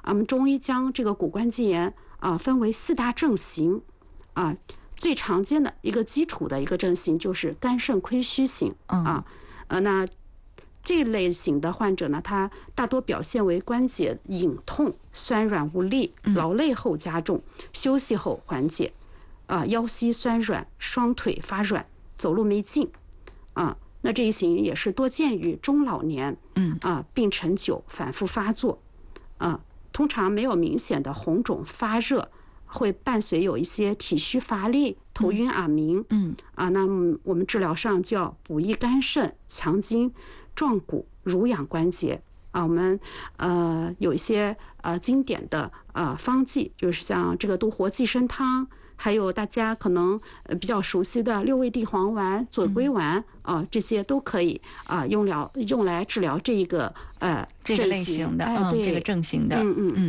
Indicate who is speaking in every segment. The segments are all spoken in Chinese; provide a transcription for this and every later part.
Speaker 1: 我们中医将这个骨关节炎分为4大症型最常见的一个基础的一个症型就是肝肾亏虚型那这类型的患者呢，他大多表现为关节隐痛、酸软无力、劳累后加重、休息后缓解腰膝酸软、双腿发软、走路没劲那这一型也是多见于中老年病程久、反复发作通常没有明显的红肿发热，会伴随有一些体虚乏力、头晕耳鸣那么我们治疗上叫补益肝肾、强筋壮骨、濡养关节我们有一些经典的方剂，就是像这个独活济参汤，还有大家可能比较熟悉的六味地黄丸、左归丸这些都可以用来治疗这个
Speaker 2: 这个类型的这个症型的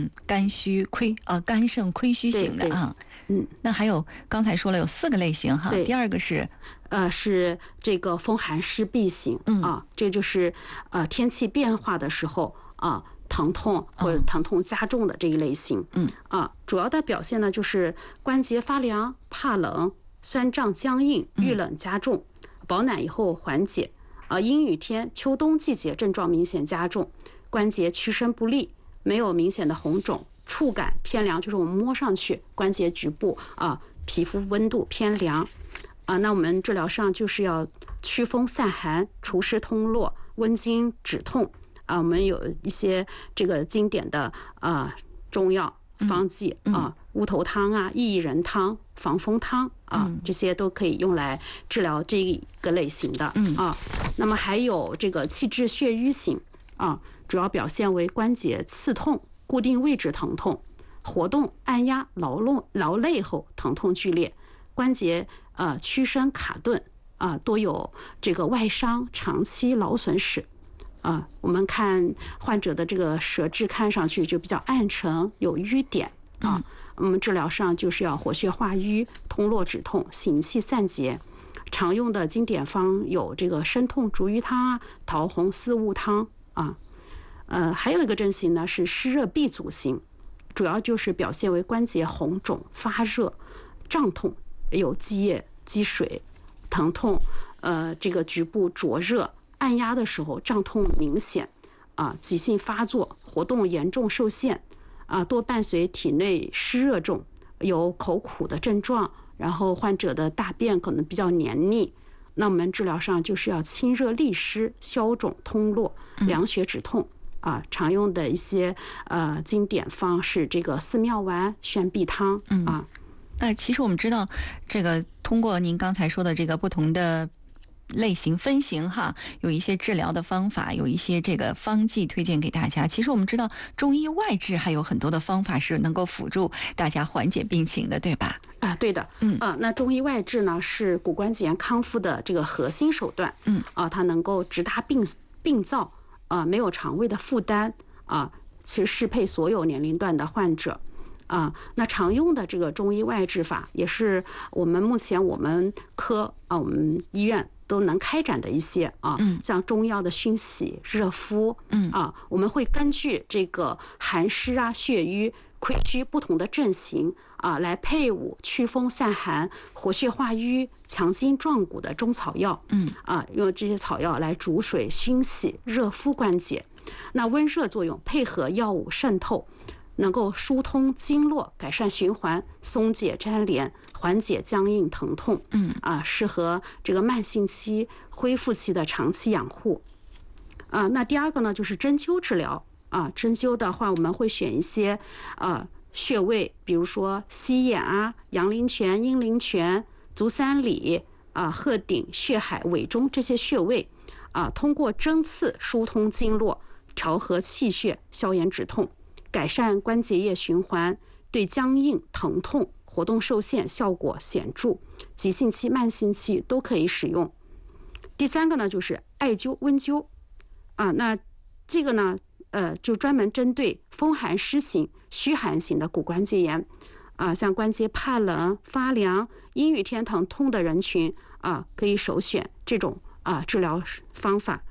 Speaker 2: 肝肾亏虚型的那还有刚才说了有4个类型哈，第2个是
Speaker 1: 这个风寒湿痹型这就是天气变化的时候疼痛或者疼痛加重的这一类型主要的表现呢就是关节发凉、怕冷、酸胀僵硬、遇冷加重，保暖以后缓解阴雨天、秋冬季节症状明显加重，关节屈伸不利，没有明显的红肿，触感偏凉，就是我们摸上去关节局部皮肤温度偏凉那我们治疗上就是要祛风散寒、除湿通络、温经止痛我们有一些这个经典的中药方剂乌头汤薏仁汤、防风汤这些都可以用来治疗这个类型的那么还有这个气滞血瘀型主要表现为关节刺痛、固定位置疼痛，活动按压劳累后疼痛剧烈，关节屈伸卡顿多有这个外伤、长期劳损史我们看患者的这个舌质看上去就比较暗沉，有瘀点我们治疗上就是要活血化瘀、通络止痛、行气散结。常用的经典方有这个生痛逐瘀汤桃红丝乌汤还有一个症型呢是湿热闭阻型，主要就是表现为关节红肿、发热、胀痛，有积液、积水、疼痛这个局部灼热，按压的时候胀痛明显急性发作，活动严重受限多伴随体内湿热重，有口苦的症状，然后患者的大便可能比较黏腻。那我们治疗上就是要清热利湿、消肿通络、凉血止痛常用的一些经典方是这个四妙丸、宣臂汤
Speaker 2: 其实我们知道这个通过您刚才说的这个不同的类型分型哈，有一些治疗的方法，有一些这个方剂推荐给大家。其实我们知道中医外治还有很多的方法是能够辅助大家缓解病情的，对吧？
Speaker 1: 对的那中医外治呢是骨关节炎康复的这个核心手段它能够直达病灶没有肠胃的负担其实适配所有年龄段的患者那常用的这个中医外治法也是目前我们科我们医院都能开展的一些像中药的熏洗、热敷我们会根据这个寒湿血瘀、亏虚不同的症型来配伍祛风散寒、活血化瘀、强筋壮骨的中草药用这些草药来煮水熏洗、热敷关节，那温热作用配合药物渗透，能够疏通经络，改善循环，松解粘连，缓解僵硬疼痛适合这个慢性期、恢复期的长期养护那第2个呢就是针灸治疗针灸的话我们会选一些穴位，比如说膝眼阳陵泉、阴陵泉、足三里鹤顶、血海、尾中这些穴位通过针刺疏通经络，调和气血，消炎止痛，改善关节液循环，对僵硬、疼痛、活动受限效果显著，急性期、慢性期都可以使用。第3个呢就是艾灸、温灸那这个呢就专门针对风寒湿型、虚寒型的骨关节炎像关节怕冷、发凉、阴雨天疼痛的人群可以首选这种治疗方法。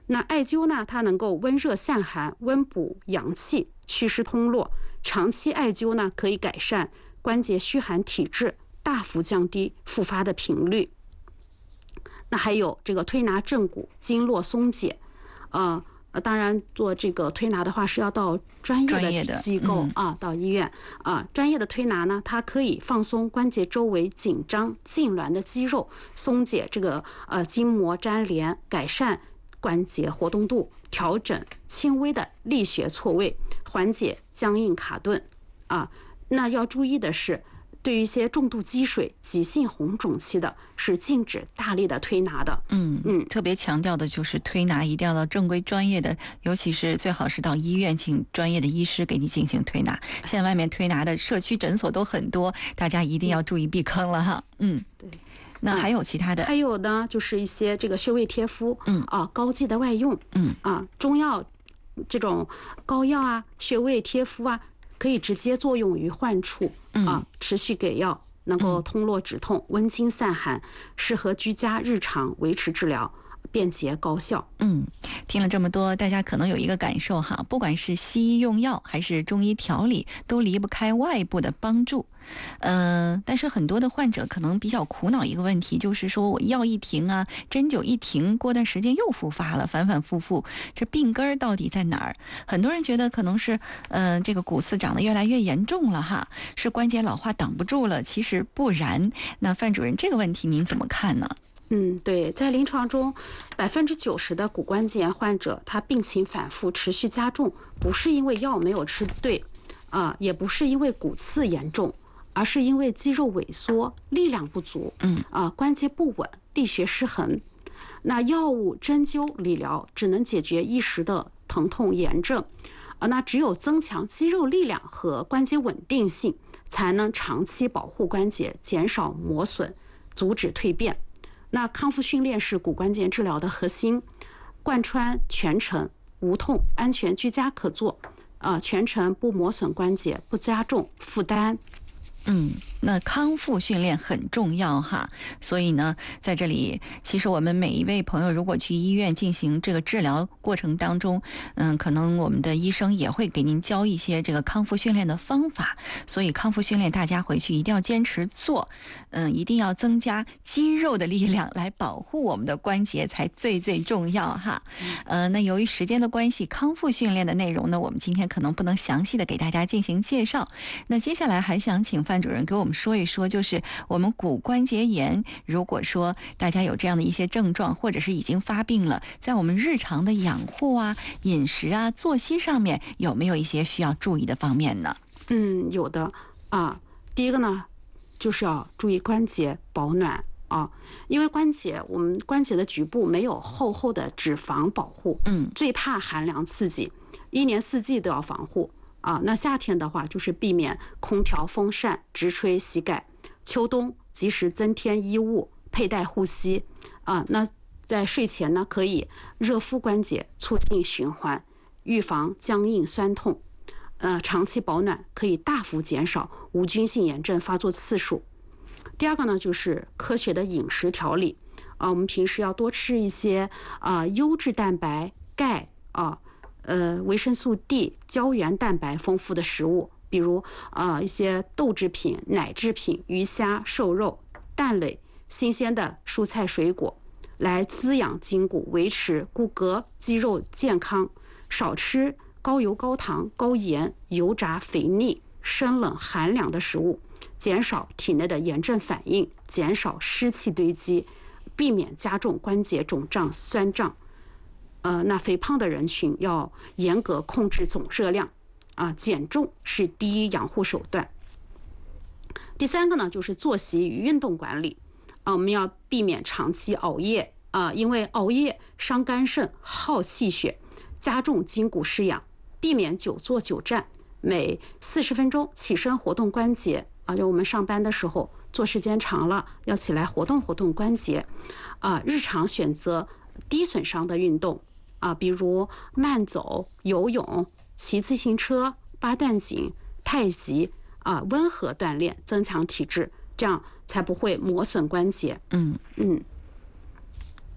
Speaker 1: 那艾灸呢，它能够温热散寒、温补阳气、祛湿通络。长期艾灸呢，可以改善关节虚寒体质，大幅降低复发的频率。那还有这个推拿正骨、经络松解，当然做这个推拿的话是要到专业的机构到医院专业的推拿呢，它可以放松关节周围紧张痉挛的肌肉，松解这个筋膜粘连，改善关节活动度，调整轻微的力学错位，缓解僵硬卡顿那要注意的是，对于一些重度积水、急性红肿期的，是禁止大力的推拿的。
Speaker 2: 特别强调的就是推拿一定要到正规专业的，尤其是最好是到医院请专业的医师给你进行推拿。现在外面推拿的社区诊所都很多，大家一定要注意避坑了哈。
Speaker 1: 对。
Speaker 2: 那还有其他的？
Speaker 1: 还有呢，就是一些这个穴位贴敷，膏剂的外用，中药这种膏药穴位贴敷可以直接作用于患处持续给药，能够通络止痛、温经散寒，适合居家日常维持治疗，便捷高效。
Speaker 2: 听了这么多，大家可能有一个感受哈，不管是西医用药还是中医调理，都离不开外部的帮助。但是很多的患者可能比较苦恼一个问题，就是说我药一停针灸一停，过段时间又复发了，反反复复，这病根儿到底在哪儿？很多人觉得可能是这个骨刺长得越来越严重了哈，是关节老化挡不住了，其实不然。那范主任，这个问题您怎么看呢？
Speaker 1: 对，在临床中，90%的骨关节炎患者，他病情反复持续加重，不是因为药没有吃对也不是因为骨刺严重，而是因为肌肉萎缩、力量不足，关节不稳、力学失衡。那药物、针灸、理疗只能解决一时的疼痛炎症，那只有增强肌肉力量和关节稳定性，才能长期保护关节，减少磨损，阻止蜕变。那康复训练是骨关节治疗的核心，贯穿全程，无痛、安全、居家可做，全程不磨损关节，不加重负担。
Speaker 2: 那康复训练很重要哈，所以呢，在这里，其实我们每一位朋友如果去医院进行这个治疗过程当中，可能我们的医生也会给您教一些这个康复训练的方法，所以康复训练大家回去一定要坚持做，一定要增加肌肉的力量来保护我们的关节才最最重要哈。那由于时间的关系，康复训练的内容呢，我们今天可能不能详细的给大家进行介绍。那接下来还想请范主任给我们说一说，就是我们骨关节炎，如果说大家有这样的一些症状，或者是已经发病了，在我们日常的养护饮食作息上面，有没有一些需要注意的方面呢？
Speaker 1: 有的第一个呢，就是要注意关节保暖因为我们关节的局部没有厚厚的脂肪保护，最怕寒凉刺激，一年四季都要防护。那夏天的话，就是避免空调、风扇直吹膝盖；秋冬及时增添衣物，佩戴护膝。那在睡前呢，可以热敷关节，促进循环，预防僵硬酸痛。长期保暖可以大幅减少无菌性炎症发作次数。第二个呢，就是科学的饮食调理。我们平时要多吃一些优质蛋白、钙维生素 D、胶原蛋白丰富的食物，比如一些豆制品、奶制品、鱼虾、瘦肉、蛋类、新鲜的蔬菜水果，来滋养筋骨，维持骨骼肌肉健康。少吃高油、高糖、高盐、油炸、肥腻、生冷、寒凉的食物，减少体内的炎症反应，减少湿气堆积，避免加重关节肿胀、酸胀。那肥胖的人群要严格控制总热量，减重是第一养护手段。第三个呢，就是作息与运动管理。我们要避免长期熬夜，因为熬夜伤肝肾、耗气血，加重筋骨失养。避免久坐久站，每40分钟起身活动关节。就我们上班的时候坐时间长了，要起来活动活动关节。日常选择低损伤的运动。比如慢走、游泳、骑自行车、八段锦、太极温和锻炼，增强体质，这样才不会磨损关节。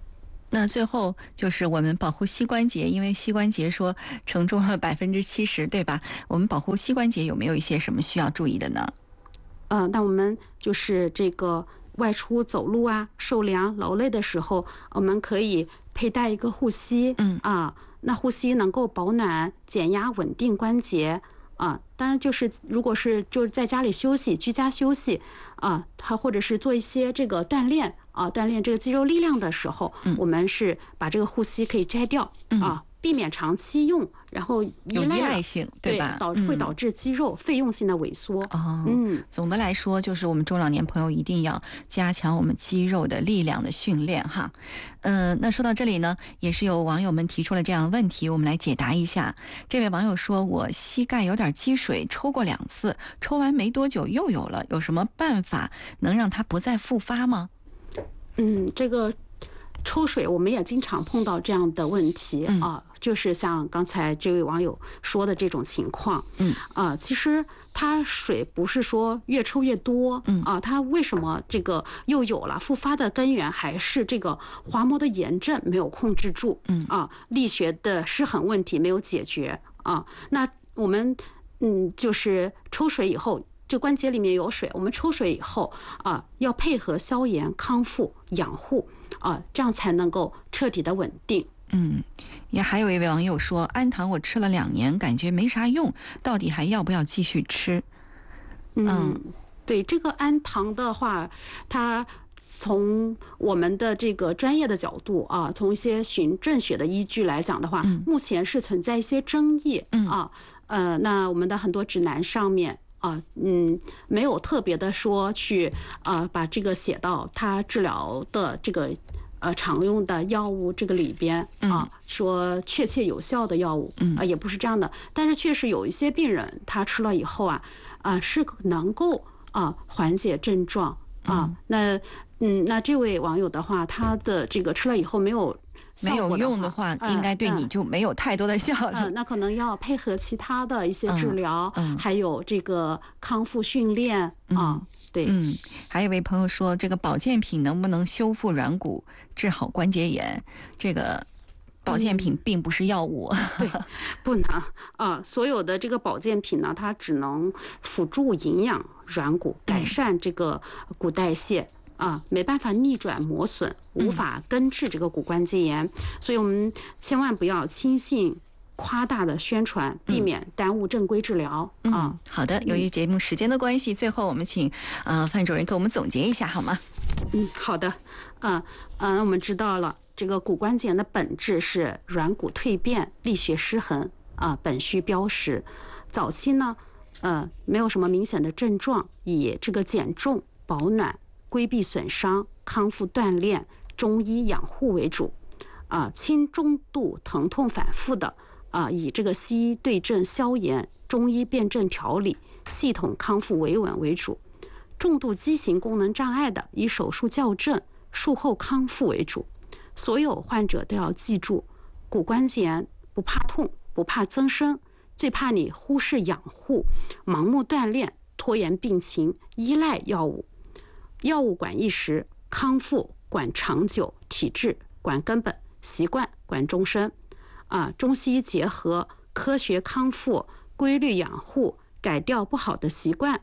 Speaker 2: 那最后就是我们保护膝关节，因为膝关节说承重了70%，对吧？我们保护膝关节有没有一些什么需要注意的呢？
Speaker 1: 那我们就是这个外出走路啊、受凉、劳累的时候，我们可以佩戴一个护膝。那护膝能够保暖、减压、稳定关节。当然就是如果是就是在家里休息、居家休息还或者是做一些这个锻炼锻炼这个肌肉力量的时候，我们是把这个护膝可以摘掉避免长期用，然后
Speaker 2: 有依赖性，对吧？
Speaker 1: 会导致肌肉费用性的萎缩。
Speaker 2: 总的来说，就是我们中老年朋友一定要加强我们肌肉的力量的训练哈。那说到这里呢，也是有网友们提出了这样的问题，我们来解答一下。这位网友说：“我膝盖有点积水，抽过2次，抽完没多久又有了，有什么办法能让它不再复发吗？”
Speaker 1: 这个抽水我们也经常碰到这样的问题就是像刚才这位网友说的这种情况。其实它水不是说越抽越多它为什么这个又有了复发的根源还是这个滑膜的炎症没有控制住力学的失衡问题没有解决那我们就是抽水以后。这关节里面有水，我们抽水以后要配合消炎、康复、养护这样才能够彻底的稳定。
Speaker 2: 也还有一位网友说，氨糖我吃了2年，感觉没啥用，到底还要不要继续吃？
Speaker 1: 对这个氨糖的话，它从我们的这个专业的角度从一些循证学的依据来讲的话，目前是存在一些争议那我们的很多指南上面。没有特别的说去把这个写到它治疗的这个常用的药物这个里边说确切有效的药物也不是这样的，但是确实有一些病人他吃了以后是能够缓解症状那这位网友的话，他的这个吃了以后没有
Speaker 2: 用的话，应该对你就没有太多的效果。
Speaker 1: 那可能要配合其他的一些治疗，还有这个康复训练对。
Speaker 2: 还有一位朋友说，这个保健品能不能修复软骨、治好关节炎？这个保健品并不是药物，
Speaker 1: 对，不能所有的这个保健品呢，它只能辅助营养软骨，改善这个骨代谢。没办法逆转磨损，无法根治这个骨关节炎，所以我们千万不要轻信夸大的宣传，避免耽误正规治疗
Speaker 2: 好的，由于节目时间的关系，最后我们请范主任给我们总结一下好吗？
Speaker 1: 好的。我们知道了这个骨关节炎的本质是软骨蜕变、力学失衡本需标识。早期呢没有什么明显的症状，以这个减重、保暖、规避损伤、康复锻炼、中医养护为主轻中度疼痛反复的以这个西医对症消炎、中医辨证调理、系统康复维稳为主；重度畸形功能障碍的以手术校正、术后康复为主。所有患者都要记住，骨关节炎不怕痛，不怕增生，最怕你忽视养护、盲目锻炼、拖延病情、依赖药物。药物管一时，康复管长久，体质管根本，习惯管终身中西医结合，科学康复、规律养护，改掉不好的习惯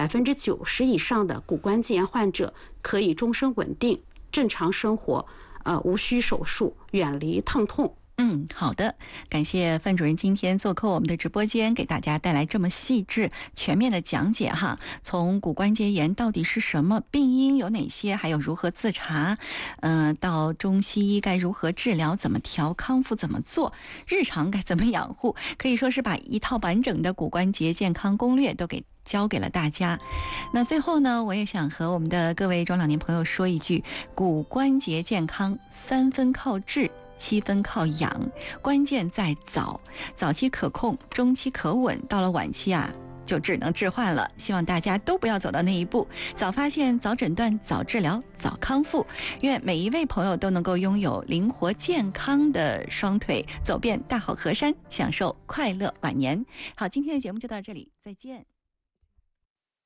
Speaker 1: ，90%以上的骨关节炎患者可以终身稳定正常生活无需手术，远离疼痛。
Speaker 2: 好的，感谢范主任今天做客我们的直播间，给大家带来这么细致全面的讲解哈。从骨关节炎到底是什么，病因有哪些，还有如何自查，到中西医该如何治疗，怎么调，康复怎么做，日常该怎么养护，可以说是把一套完整的骨关节健康攻略都交给了大家。那最后呢，我也想和我们的各位中老年朋友说一句，骨关节健康3分靠治，7分靠养，关键在早期可控，中期可稳，到了晚期就只能置换了。希望大家都不要走到那一步，早发现、早诊断、早治疗、早康复。愿每一位朋友都能够拥有灵活健康的双腿，走遍大好河山，享受快乐晚年。好，今天的节目就到这里，再见。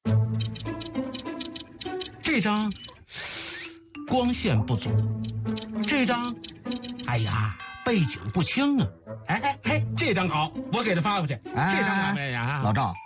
Speaker 3: 这张光线不足， 这张，哎呀，背景不清啊。哎，这张好，我给他发过去。这张怎么样啊？
Speaker 4: 老赵。